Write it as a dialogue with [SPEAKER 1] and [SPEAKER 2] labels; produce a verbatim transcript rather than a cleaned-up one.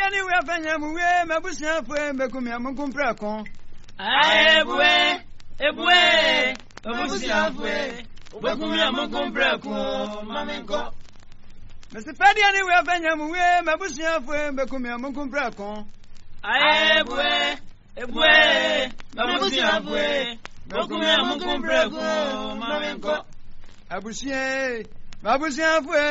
[SPEAKER 1] ni we afanya mu we mabusia fo me kumia mu kumpra kon.
[SPEAKER 2] Ebwe, ebwe, mabusia fo we kumia mu kumpra kon mamenko.
[SPEAKER 1] Mister Pedia ni we afanya mu we mabusia fo me kumia mu kumpra kon.
[SPEAKER 2] Ebwe, ebwe, mabusia fo we kumia mu kumpra kon mamenko.
[SPEAKER 1] Abusia, mabusia fo